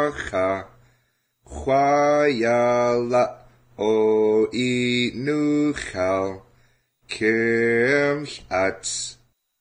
Nacha Chwayala O Inuchal Kirmchatz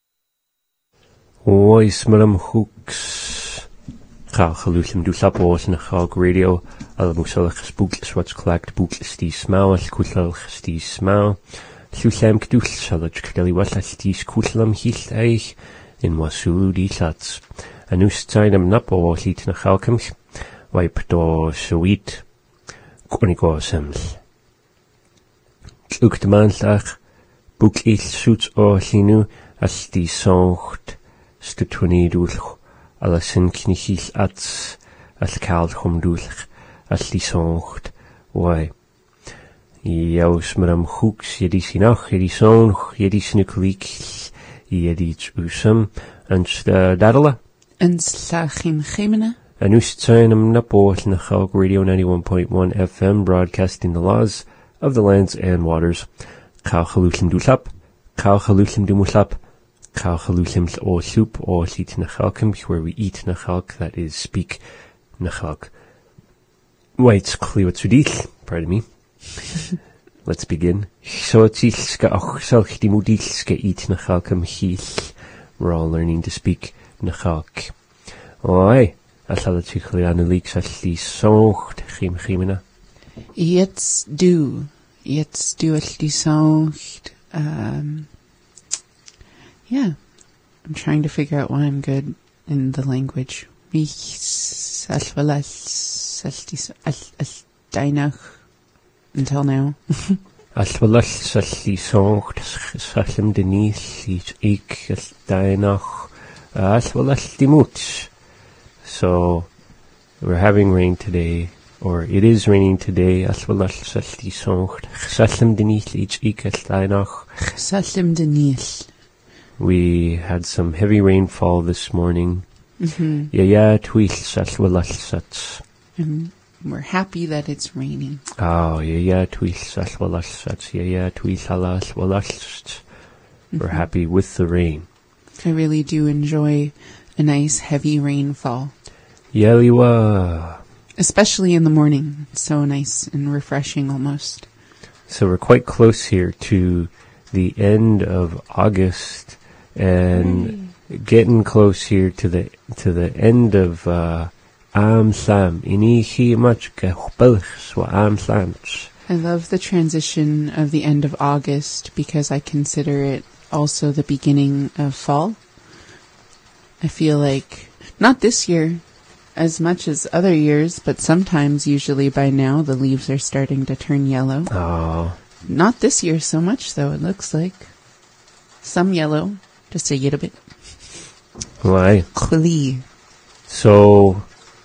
Ois Madam Hooks Chachaluchim Dulap Ois Nachag Radio Alamusalach Spook Swats Collect Book Stie Smau Kulal Stie Smau Llwylem Gdwl Salad Cdeli Walla Stis Kullam Hill Eich in Wasulu Di Lats a Nustain am Nap O Lit Nachalkimch Wipe Do Sweet Konigo Sems Uk de Manlach Book Il Suits O Linu as Di Songt Stutwani Dulch Alla Sin Knichil Ats as Kal Chum Dulch as Di Songt Why Jaus Madam Hooks Yedi Sinach Yedi Sonch Yedi Snukulik Yedi Usam and Dadala and Slachim Chimena and Ustainam Napol Nachalk Radio 91.1 FM broadcasting the laws of the lands and waters. Kalchaluchim Dulap, Kalchaluchim Dumulap, Kalchaluchim O Soup O Lit Nachalkim, where we eat Nachalk, that is speak Nachalk. Whites Kliwatsudich, pardon me. Let's begin. Sotilska och salchtimudilska eat Nachalkim Hil. We're all learning to speak Nachalk. Oi, Asalatichliana leaks at least socht Chimena. Jetzt du at die socht. Yeah, I'm trying to figure out why I'm good in the language. Mich Deinach until now. Alwalal salli socht salim denis ik Deinach alwalal dimut. So we're having rain today, or it is raining today. Alwalal salli socht salim denis ik Deinach. Salim denis. We had some heavy rainfall this morning. Twil salwalal sats. We're happy that it's raining. Oh, twil salwalal sats. Twil salwalal sats. We're happy with the rain. I really do enjoy a nice heavy rainfall. Yeliwa. Especially in the morning. It's so nice and refreshing almost. So we're quite close here to the end of August and getting close here to the end of Am Sam. Inihi much gehbelchs wa Am Sams. I love the transition of the end of August because I consider it also the beginning of fall. I feel like, not this year as much as other years, but sometimes, usually by now, the leaves are starting to turn yellow. Oh. Not this year so much, though, it looks like. Some yellow, just a little bit. Why? Chli. So,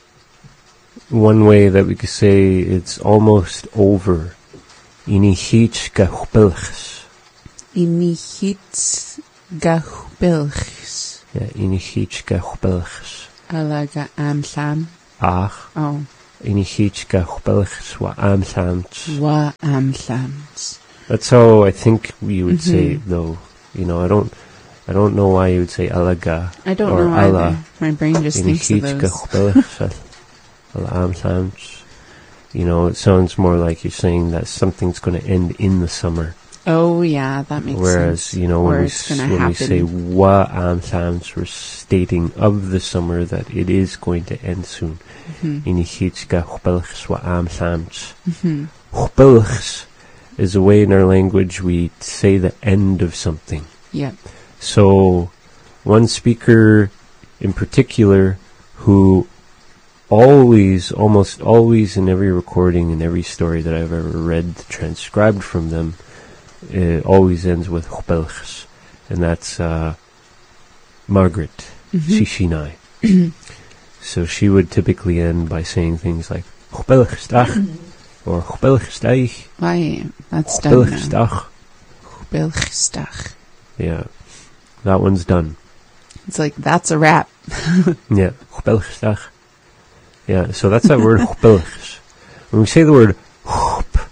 one way that we could say it's almost over. Inihich gehbelchs. Inihich gehbelchs. Yeah, inihich gehbelchs. Alaga amsam. Ach. Oh. Inihich gehbelchs wa amsams. Wa amsams. That's how I think we would say it, though. You know, I don't know why you would say alaga. I don't or know ala. either. My brain just thinks of those. You know, it sounds more like you're saying that something's going to end in the summer. Oh, yeah, that makes Whereas, sense. you know, when we say wa amsams, we're stating of the summer that it is going to end soon. Inichitska hubelchs wa amsams. Hubelchs is a way in our language we say the end of something. Yep. So, one speaker in particular who almost always in every recording and every story that I've ever read transcribed from them, it always ends with Hubelchs, and that's Margaret Shishinai. So she would typically end by saying things like Hubelchstach or Hubelchsteich. Why? That's done now. Hubelchstach. Hubelchstach. Yeah, that one's done. It's like, that's a wrap. Yeah, Hubelchstach. Yeah, so that's that word Hubelchs. When we say the word Hup,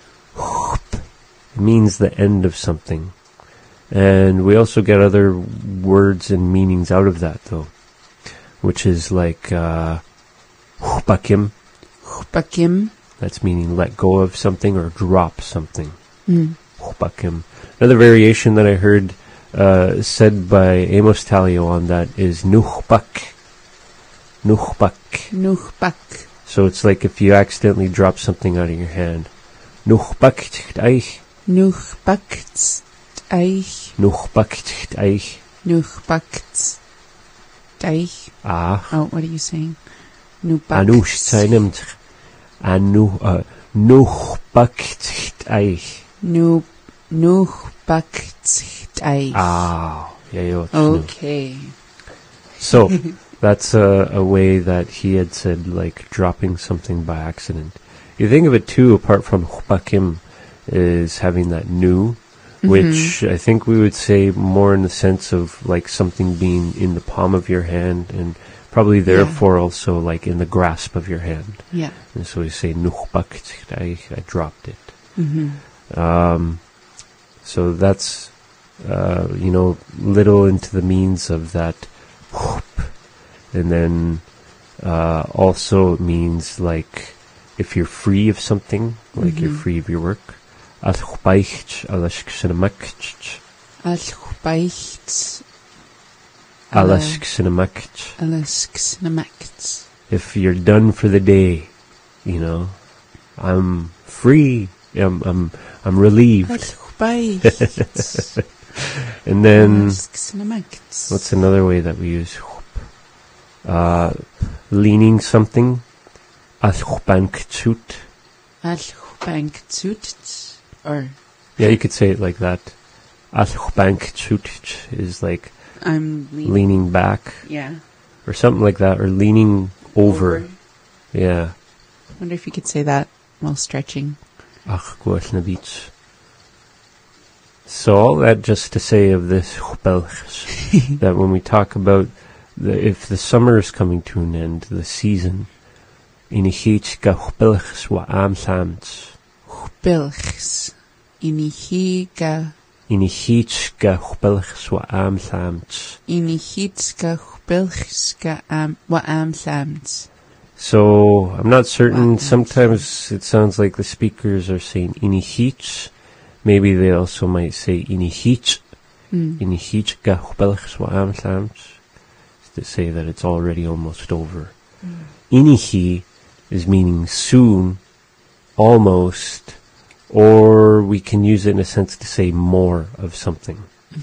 it means the end of something. And we also get other words and meanings out of that, though, which is like Chpakim. Chpakim. That's meaning let go of something or drop something. Mm. Chpakim. Another variation that I heard said by Amos Talio on that is nuchpak. Nuchpak. Nuchpak. So it's like if you accidentally drop something out of your hand. Nuchpak eich. Nuchpak eich. Nuchpak eich. Nuchpak eich. Ah. Oh, what are you saying? Nuchpak. Anush seinem nuchpak eich. Nuchpak eich. Ah. Yeah, okay. So that's a way that he had said, like dropping something by accident. You think of it too, apart from chpakim, is having that nu, which I think we would say more in the sense of like something being in the palm of your hand, and probably therefore also like in the grasp of your hand. Yeah. And so we say nuchpak, I dropped it. So that's little into the means of that. And then also it means like if you're free of something, like you're free of your work. If you're done for the day, I'm free. I'm relieved. And then what's another way that we use leaning something? Or yeah, you could say it like that. Is like I'm leaning back. Yeah. Or something like that, or leaning over. Yeah. I wonder if you could say that while stretching. So all that just to say of this that when we talk about if the summer is coming to an end, the season, Inichich wa amsams. Bilchs. Inichiga. Inichitska wa amsams. Inichitska wa amsams. So I'm not certain. Sometimes it sounds like the speakers are saying inichich. Maybe they also might say inichich. Inichitska wa amsams. To say that it's already almost over. Inichi is meaning soon, almost, or we can use it in a sense to say more of something.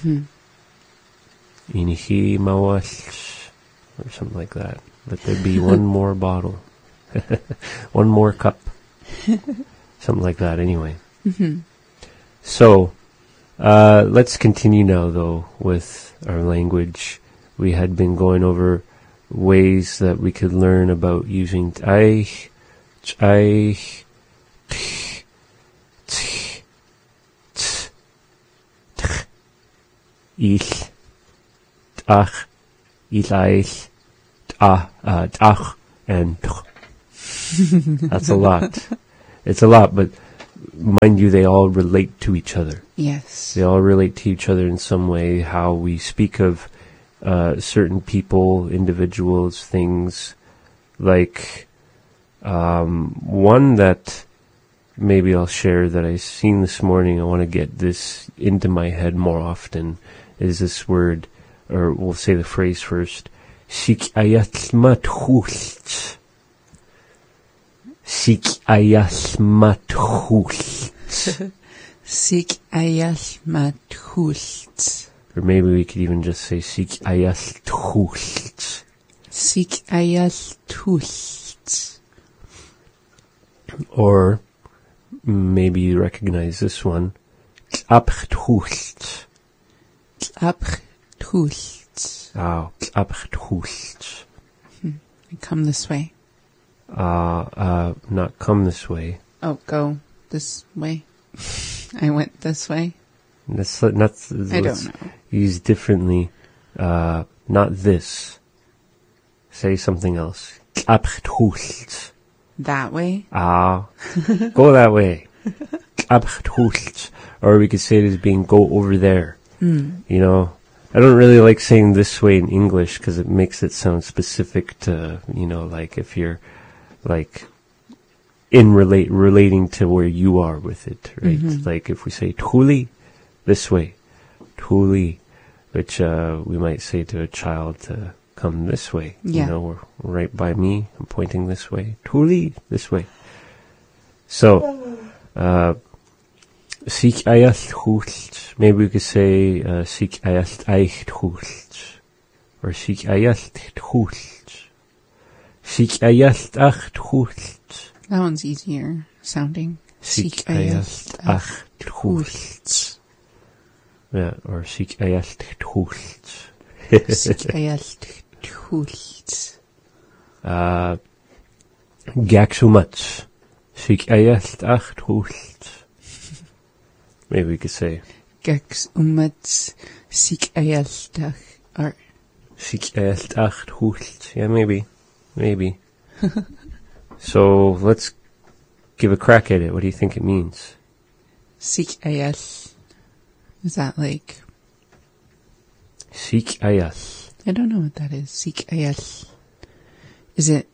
Inichi mawash, or something like that. Let there be one more bottle, one more cup, something like that. Anyway, so let's continue now, though, with our language. We had been going over ways that we could learn about using t'aich, t'aich, t'ch, t'ch, t'ch, t'ch, ich, t'ach, ilaich, t'ach, and t'ch. That's a lot. It's a lot, but mind you, they all relate to each other. Yes. They all relate to each other in some way. How we speak of certain people, individuals, things, like one that maybe I'll share that I seen this morning. I want to get this into my head more often, is this word, or we'll say the phrase first, Sik ayasmathult. Sik ayasmathult. Sik ayasmathult. Or maybe we could even just say Sik ayasthult. Sik ayasthult. Or maybe you recognize this one. T'apchthult. T'apchthult. Oh, t'apchthult. Come this way. Not come this way. Oh, go this way. I went this way. Let's I don't know. Use differently. Not this. Say something else. T'apchthult. That way? Go that way. T'apchthult. Or we could say it as being go over there. I don't really like saying this way in English because it makes it sound specific to, like if you're like relating to where you are with it, right? Like if we say tuli, this way, tuli, which we might say to a child to come this way. Yeah. You know, right by me, I'm pointing this way. Tuli, this way. So, Sik ayalt hult. Maybe we could say Sik ayalt eicht hult. Or Sik ayalt hult. Sik ayalt acht hult. That one's easier sounding. Sik ayalt acht hult. Yeah, or Sik ayalt hult. Sik ayalt hult. Gak so much. Sik ayalt acht hult. Maybe we could say Gax umat sik ayalt or Sik ayalt acht hult. Yeah, maybe. So let's give a crack at it. What do you think it means? sik ayalt. Is that like? Sik ayalt. I don't know what that is. Sik ayalt. Is it?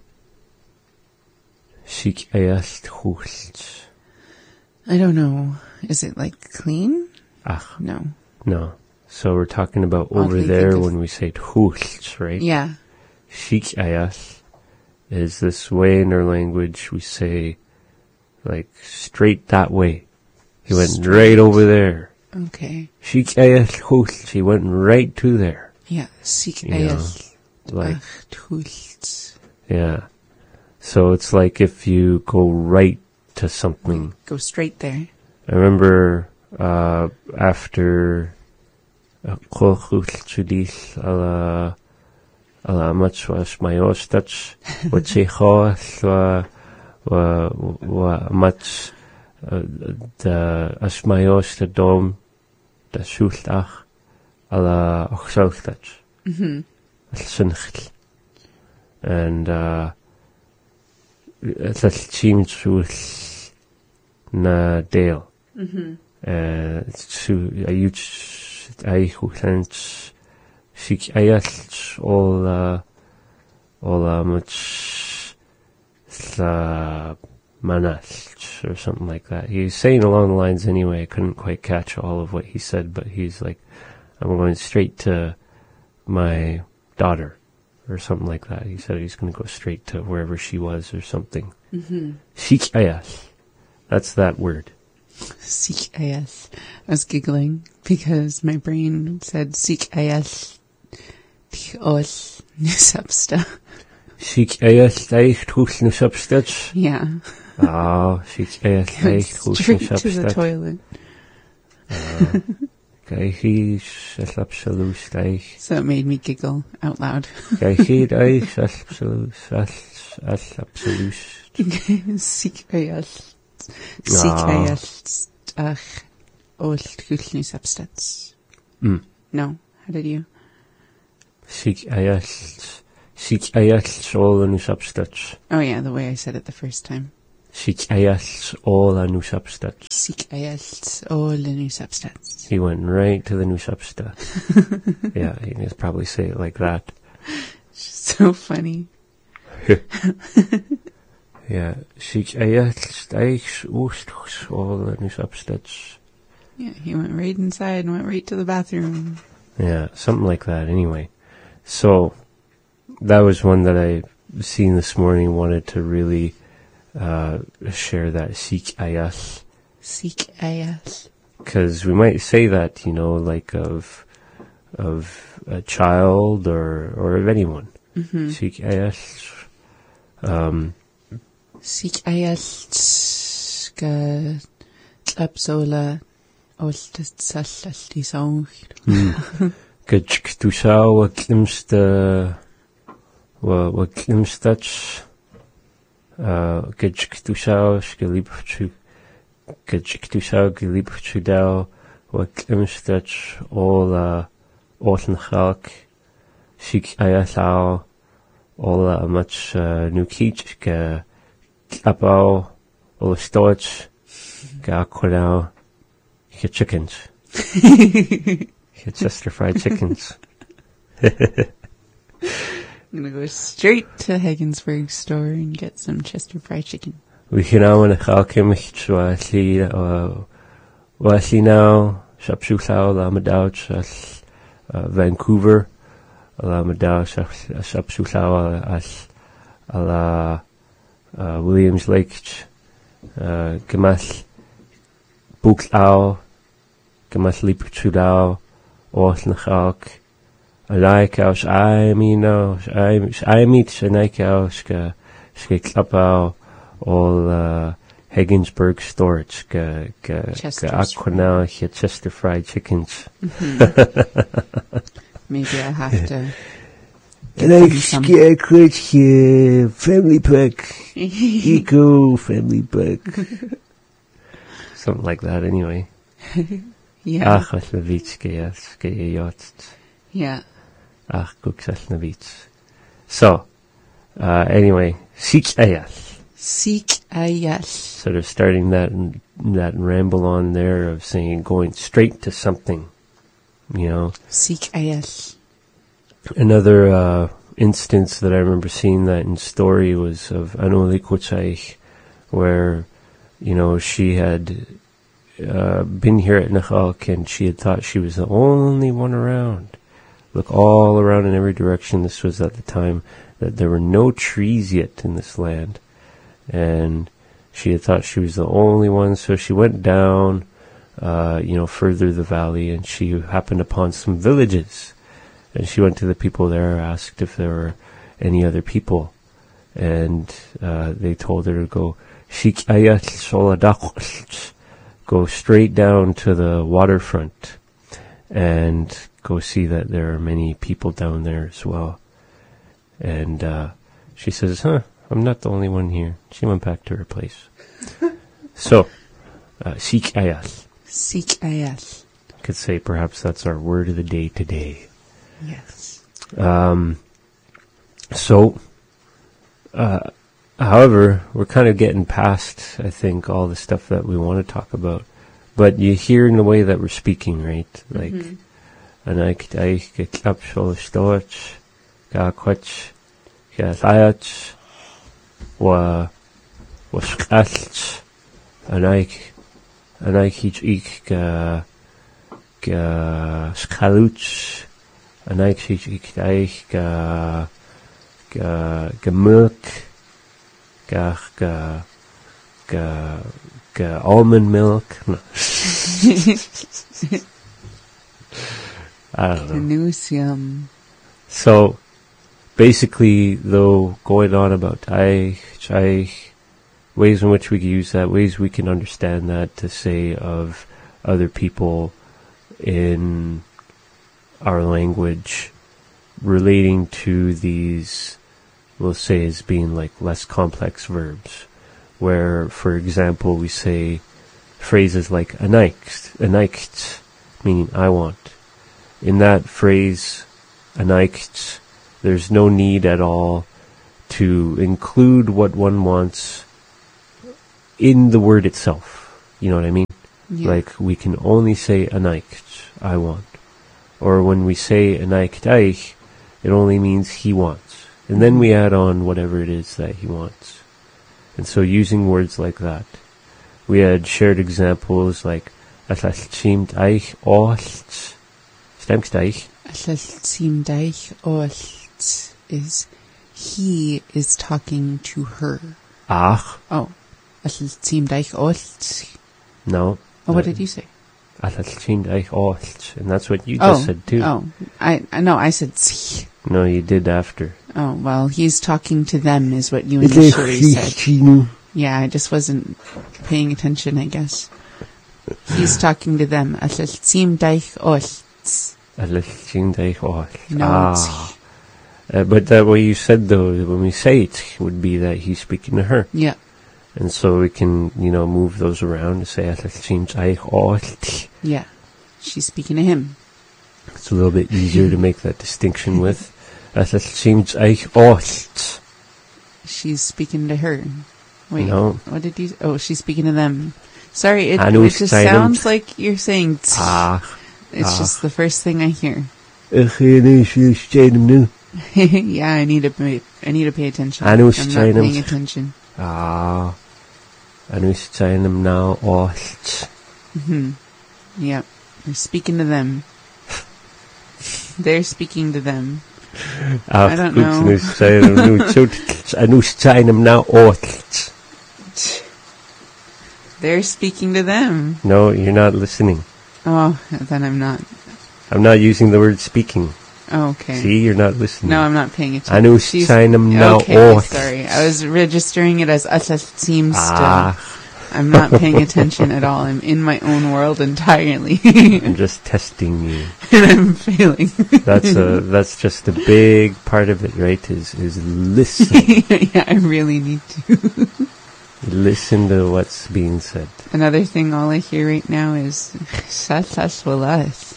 Sik ayalt hult. I don't know. Is it like clean? Ach, No. no. So we're talking about Oddly over there think of- when we say hult, right? Yeah. Sik ayalt is this way in our language we say like straight that way. He went Straight. right over there. Okay. Sik ayalt hult. He went right to there. Yeah. Sik You know, ayalt like, hult. yeah. So it's like if you go right to something. Go straight there. I remember after Kolchudis ala much was my ostach what she was much the asmayos the dom the shultach ala ochsaltach sinch and that seemed to na dale I use I who sent Sik ayalt all much manach or something like that. He's saying along the lines anyway. I couldn't quite catch all of what he said, but he's like, I'm going straight to my daughter or something like that. He said he's going to go straight to wherever she was or something. Sik ayalt. That's that word. Sik ayalt. I was giggling because my brain said Sik ayalt ol nisabsta. Sik ayalt eicht hús na substach. Yeah. Ah, sik ayalt eicht hús na Straight to the substach. toilet. Gaihís absolús eich. So it made me giggle out loud. Gaihíd eich absolús. Sik ayalt. Sik ayalt ach ol nisabstats. No. How did you? Sik ayalt all a nu substach. Oh yeah, the way I said it the first time. Sik ayalt all a nu substach. Sik ayalt ol nisabstats. He went right to the nu substach. Yeah, he needs to probably say it like that. So funny. Yeah, sik ayalt eich ústchs all a nu substach. Yeah, he went right inside and went right to the bathroom. Yeah, something like that anyway. So, that was one that I seen this morning, wanted to really share that Sik ayalt. Sik ayalt. Because we might say that, you know, like of a child or of anyone. Sik ayalt. Sik ayalt ga tlapsola oltasallal isong. Gajk tu sa wa klimsta gajk tu sa skilibchu gajk tu sa gilibchu dao wa klimstach all an chalk Sik ayalt all much nukich ga klapao all storage ga kodao ga chickens. Chester fried chickens. gonna go straight to Haggensburg store and get some Chester fried chicken. We can now in a chalkimicht wasi now shapshulau lamadouch as Vancouver lamadouch shapshulau as ala Williams Lake gemas buklau gemas lipchudau osnachalk alaikaus I meet shanaikaus ske klapau all Haggensburg storage Aquanau Chester fried chickens. Maybe I have to family pack eco family pack something like that anyway. Yeah. Yeah. So anyway, Seek ayal. sort of starting that ramble on there of saying going straight to something, you know. Seek ayal. Another instance that I remember seeing that in story was of Anuli Kuchaich, where, you know, she had been here at Nachalk and she had thought she was the only one around. Look all around in every direction. This was at the time that there were no trees yet in this land. And she had thought she was the only one, so she went down, further the valley, and she happened upon some villages. And she went to the people there, asked if there were any other people. And they told her to go, go straight down to the waterfront and go see that there are many people down there as well. And she says, I'm not the only one here. She went back to her place. So, Seek Ayas. Seek ayal. Could say perhaps that's our word of the day today. Yes. However, we're kind of getting past, I think, all the stuff that we want to talk about. But you hear in the way that we're speaking, right? Like, Anaik Daich Geklap Shol Storch, Gakwach, Gathayach, Waskalch, Anaik Ich Skaluch, Anaik Ich Daich Gemilk, almond milk. No. I don't know. Canusium. So, basically, though, going on about ways in which we can use that, ways we can understand that to say of other people in our language relating to these, we'll say, as being like less complex verbs, where, for example, we say phrases like anaikt, meaning I want. In that phrase, anaikt, there's no need at all to include what one wants in the word itself. You know what I mean? Yeah. Like, we can only say anaikt, I want. Or when we say anaikt aich, it only means he wants. And then we add on whatever it is that he wants. And so using words like that. We had shared examples like Atlachim Daich Olt. Stemks Daich. Atlachim Daich Olt is he is talking to her. Ach. Oh. Atlachim Daich Olt. No. Oh, what did you say? Atlachim Daich Olt. And that's what you just said too. Oh. I said tzich. No, you did after. Oh, well, he's talking to them is what you initially said. Yeah, I just wasn't paying attention, I guess. He's talking to them. Atlachim Daich Olt. Atlachim Daich Olt. No. But that way you said, though, when we say it, would be that he's speaking to her. Yeah. And so we can, move those around to say Atlachim Daich Olt. Yeah. She's speaking to him. It's a little bit easier to make that distinction with. Atlachim Daich Olt. She's speaking to her. Wait, no. What did you... Oh, she's speaking to them. Sorry, it just sounds like you're saying... It's just the first thing I hear. Yeah, I need to pay attention. Anu I'm not Steinem. paying attention. Anu Steinem now Orch. Yep. They're speaking to them. They're speaking to them. I don't know. Anu Steinem now Orch. They're speaking to them. No, you're not listening. Oh, then I'm not. I'm not using the word speaking. Oh, okay. See, you're not listening. No, I'm not paying attention. Anu She's- Steinem now Okay, Orch. sorry. I was registering it as seems to. I'm not paying attention at all. I'm in my own world entirely. I'm just testing you. And I'm failing. That's just a big part of it, right? Is listen. Yeah, I really need to. Listen to what's being said. Another thing all I hear right now is Sasaswalas.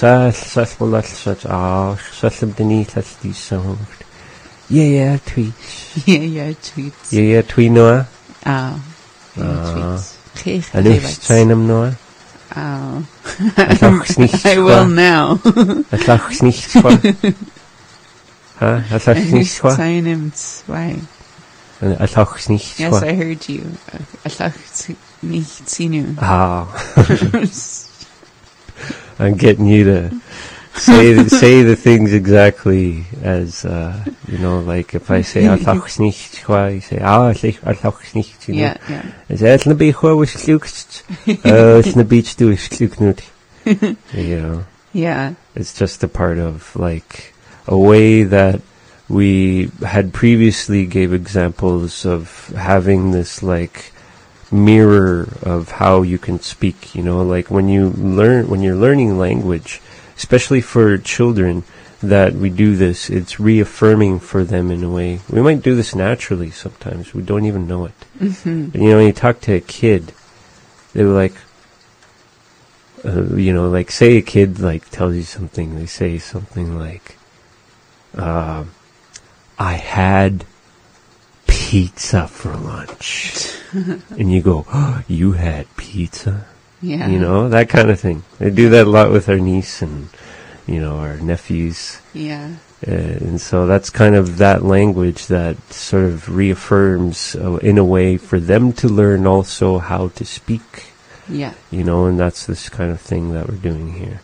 Yeah, tweets. Yeah, tweets. Yeah, tweet Noah. Oh. Yeah, tweets. Anu Steinem Noah. Oh. Ach, nicht I will now. Ach, nicht schwa. Huh? Ach, nicht schwa. Seinem zwei. Ach, nicht Yes, schwa. I heard you. Nicht sinu. I'm getting you to say the things exactly as like if I say ach nicht schwa, you say ach nicht, you know. Yeah, yeah. It's na be chwa was klukst. It's na beach do is kluknut. You know. Yeah. It's just a part of like a way that we had previously gave examples of having this like mirror of how you can speak, you know, like when you're learning language, especially for children, that we do this, it's reaffirming for them in a way. We might do this naturally sometimes, we don't even know it. Mm-hmm. And, you know, when you talk to a kid, they were like, like say a kid like tells you something, they say something like, I had pizza for lunch. And you go, oh, you had pizza? Yeah. You know, that kind of thing. They do that a lot with our niece and, our nephews. Yeah. And so that's kind of that language that sort of reaffirms in a way for them to learn also how to speak. Yeah. And that's this kind of thing that we're doing here.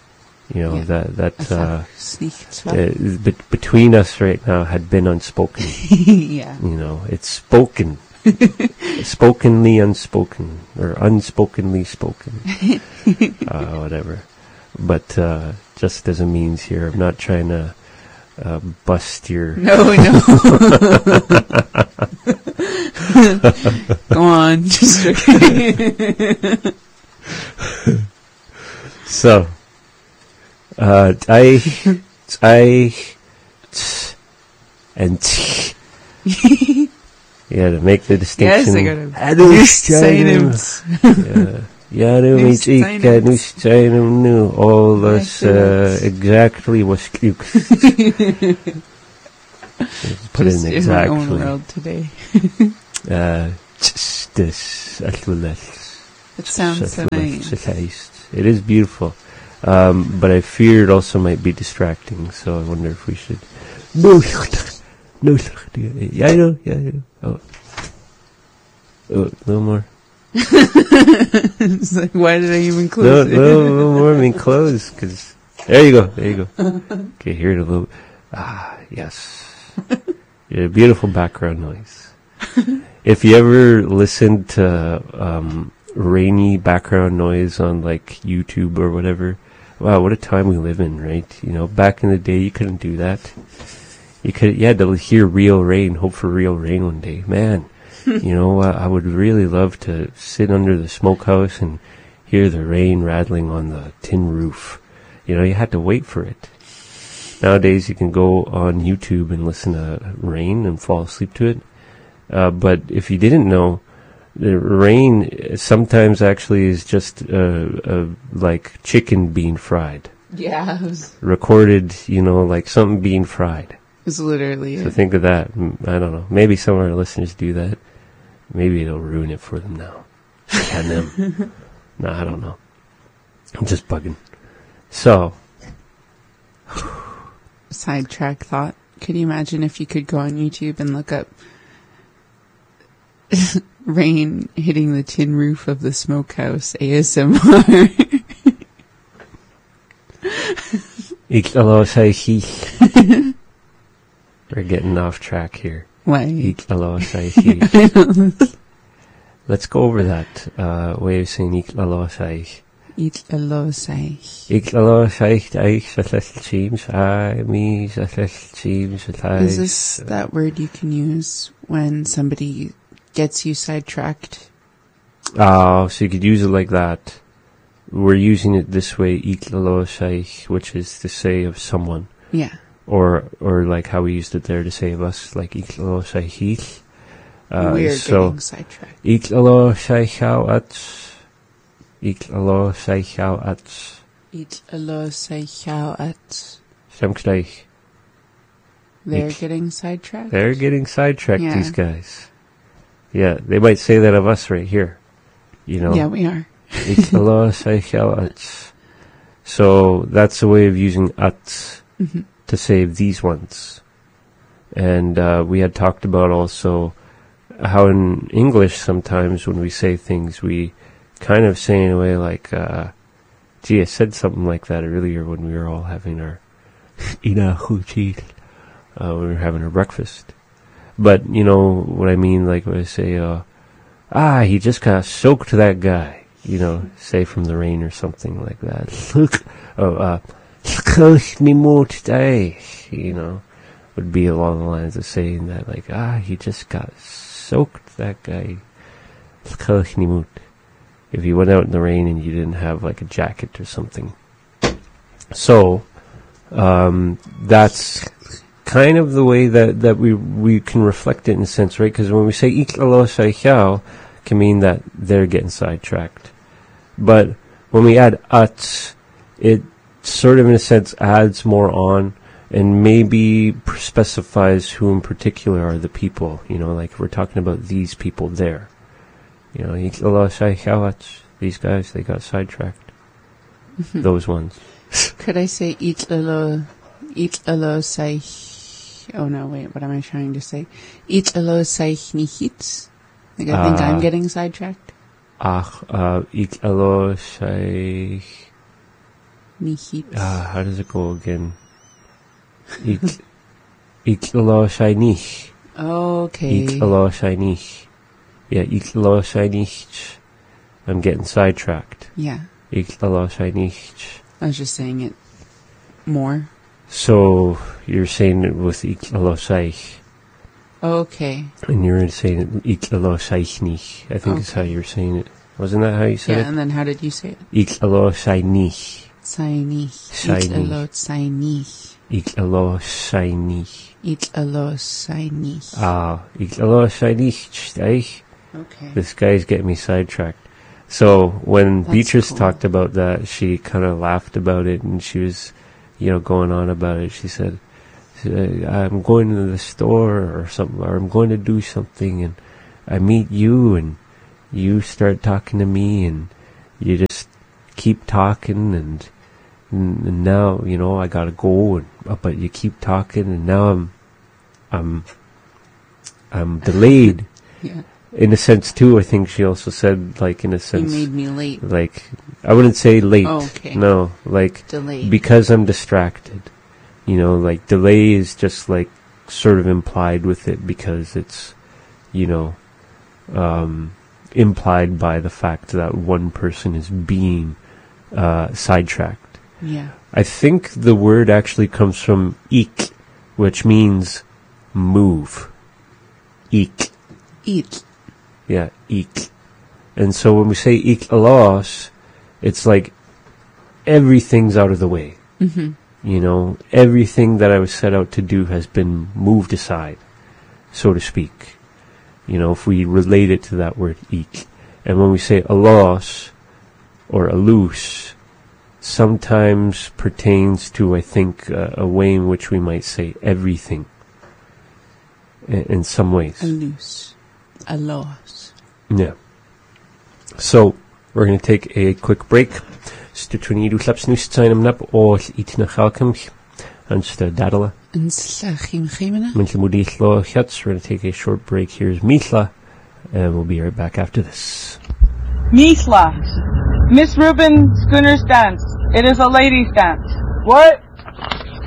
Between us right now had been unspoken. Yeah. It's spoken. Spokenly unspoken, or unspokenly spoken. Whatever. But just as a means here, I'm not trying to bust your... No. Go on. Just okay. So, I, and t. Yeah, to make the distinction. Yes, I gotta say them. Yeah, knew all this exactly was put Just in in my own exactly. world today. This It sounds so nice. It is beautiful, but I fear it also might be distracting. So I wonder if we should. No, yeah, I know. Oh, a little more. It's like, why did I even close it? No, a little more. I mean, close, because there you go. Okay, hear it a little. Yes. Yeah, beautiful background noise. If you ever listen to rainy background noise on like YouTube or whatever, wow, what a time we live in, right? Back in the day, you couldn't do that. You had to hear real rain, hope for real rain one day. Man, I would really love to sit under the smokehouse and hear the rain rattling on the tin roof. You had to wait for it. Nowadays, you can go on YouTube and listen to rain and fall asleep to it. But if you didn't know, the rain sometimes actually is just like chicken being fried. Yeah. It was Recorded, like something being fried. literally So it. think of that. I don't know. Maybe some of our listeners do that. Maybe it'll ruin it for them now. And them. No, I don't know. I'm just bugging. So. Sidetrack thought. Could you imagine if you could go on YouTube and look up rain hitting the tin roof of the smokehouse ASMR? We're getting off track here. Why? Let's go over that way of saying Iklalosai. Iklalosai. Is this that word you can use when somebody gets you sidetracked? Oh, so you could use it like that. We're using it this way, Iklalosai, which is to say of someone. Yeah. Or like how we used it there to say of us, like Iklalosai. We're getting sidetracked. Iklalosai at. Iklalosai at. Iklalosai at. Samkleich. They're getting sidetracked? They're getting sidetracked, Yeah. these guys. Yeah, they might say that of us right here. You know? Yeah, we are. So that's a way of using at to save these ones. And we had talked about also how in English sometimes when we say things we kind of say in a way like, gee, I said something like that earlier when we were all having our when we were having our breakfast. But you know what I mean, like when I say, he just kind of soaked that guy. You know, say from the rain or something like that. Look, me more today. You know, would be along the lines of saying that, like, he just got soaked, that guy. If you went out in the rain and you didn't have like a jacket or something. So, that's kind of the way that we can reflect it in a sense, right? Because when we say Iklalosai can mean that they're getting sidetracked. But when we add at, it sort of in a sense adds more on and maybe specifies who in particular are the people, you know, like we're talking about these people there. You know, these guys, they got sidetracked. Those ones. Could I say Iklalosai? Oh no, wait, what am I trying to say? Iklalosai nihits? Like I think I'm getting sidetracked. Iklalosai Nihits. how does it go again? Iklalosai nich. Okay. Iklalosai nich. Yeah, Iklalosai nich. I'm getting sidetracked. Yeah. Iklalosai nich. I was just saying it more. So you're saying it with Iklalosai. Okay. And you're saying it Iklalosai. I think is how you're saying it. Wasn't that how you said Yeah, it? and then how did you say it? Iklalosai. Sainich. Iklalosai. Iklalosai. Iklalosai. Okay. This guy's getting me sidetracked. So when That's Beatrice cool. talked about that, she kind of laughed about it and she was, you know, going on about it. She said, I'm going to the store or something, or I'm going to do something and I meet you and you start talking to me and you just keep talking and now, you know, I gotta go and, but you keep talking and now I'm delayed. Yeah. In a sense too, I think she also said, like, in a sense, You made me late. like, I wouldn't say late. Oh, okay. No, like, Delayed. because I'm distracted. You know, like, delay is just, like, sort of implied with it because it's, you know, implied by the fact that one person is being sidetracked. Yeah. I think the word actually comes from ik, which means move. Ik. Eat. Yeah, ik. And so when we say ik-alos, it's like everything's out of the way. Mm-hmm. You know, everything that I was set out to do has been moved aside, so to speak. You know, if we relate it to that word ik. And when we say alos or alus, sometimes pertains to, I think, a way in which we might say everything. In some ways. A loose. A loss. Yeah. So, we're going to take a quick break. Stutunidu klapsnus zijn hem nap or eat na chalkum. And dadala. And Chimena. We're going to take a short break. Here's Mithla, and we'll be right back after this. Mithla. Miss Rubin Schooner's dance. It is a ladies' dance. What?